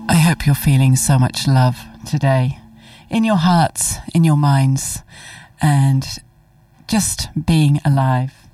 I hope you're feeling so much love today in your hearts, in your minds, and just being alive.